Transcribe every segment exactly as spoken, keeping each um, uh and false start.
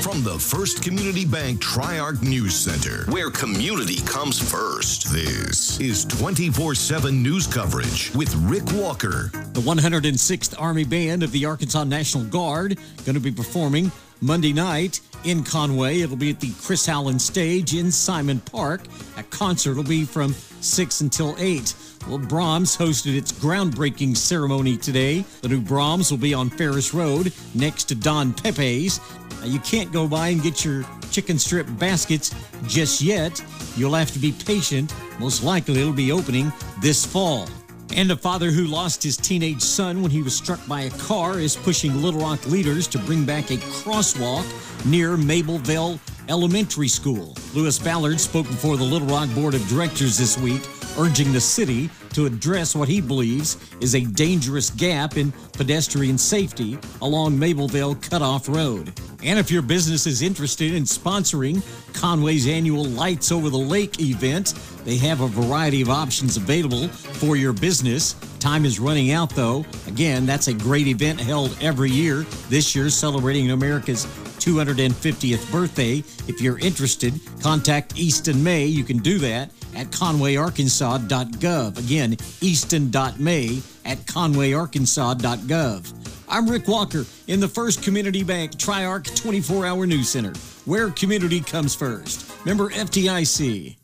From the First Community Bank Tri-Arc News Center, where community comes first, this is twenty-four seven news coverage with Rick Walker. The one hundred sixth Army Band of the Arkansas National Guard going to be performing Monday night in Conway. It'll be at the Chris Allen Stage in Simon Park. A concert will be from six until eight. Well, Brahms hosted its groundbreaking ceremony today. The new Brahms will be on Ferris Road next to Don Pepe's. Now, you can't go by and get your chicken strip baskets just yet. You'll have to be patient. Most likely it'll be opening this fall. And a father who lost his teenage son when he was struck by a car is pushing Little Rock leaders to bring back a crosswalk near Mableville Elementary School. Lewis Ballard spoke before the Little Rock Board of Directors this week, urging the city to address what he believes is a dangerous gap in pedestrian safety along Mableville Cutoff Road. And if your business is interested in sponsoring Conway's annual Lights Over the Lake event, they have a variety of options available for your business. Time is running out, though. Again, that's a great event held every year. This year, celebrating America's two hundred fiftieth birthday. If you're interested, contact Easton May. You can do that at conway arkansas dot gov. Again, easton dot may at conway arkansas dot gov. I'm Rick Walker in the First Community Bank Tri-Arc twenty-four hour News Center, where community comes first. Member F D I C.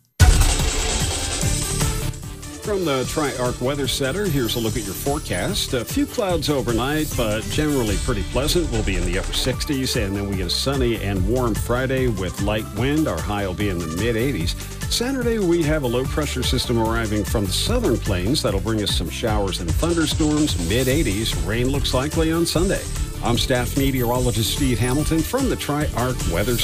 From the Tri-Arc Weather Center, here's a look at your forecast. A few clouds overnight, but generally pretty pleasant. We'll be in the upper sixties, and then we get a sunny and warm Friday with light wind. Our high will be in the mid eighties. Saturday, we have a low-pressure system arriving from the southern plains. That'll bring us some showers and thunderstorms, mid eighties. Rain looks likely on Sunday. I'm staff meteorologist Steve Hamilton from the Tri-Arc Weather Center.